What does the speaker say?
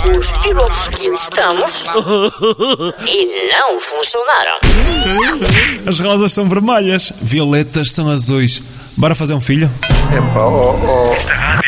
os pilotos que testamos e não funcionaram. As rosas são vermelhas, violetas são azuis. Bora fazer um filho? Epá,